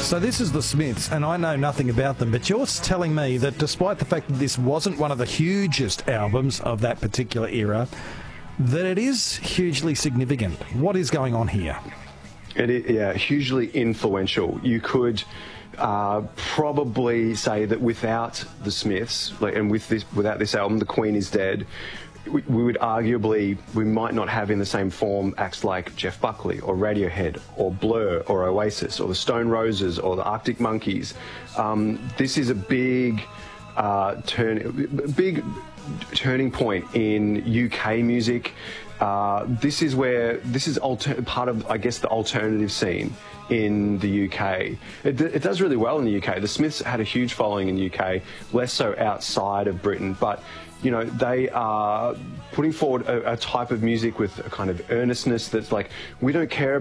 So this is the Smiths, and I know nothing about them, but you're telling me that despite the fact that this wasn't one of the hugest albums of that particular era, that it is hugely significant. What is going on here? It is, yeah, hugely influential. You could probably say that without the Smiths, without this album, The Queen is Dead, we might not have in the same form acts like Jeff Buckley or Radiohead or Blur or Oasis or the Stone Roses or the Arctic Monkeys. This is a big turning point in UK music. This is part of, I guess, the alternative scene in the UK. It does really well in the UK. The Smiths had a huge following in the UK, less so outside of Britain, but you know, they are putting forward a type of music with a kind of earnestness that's like, we don't care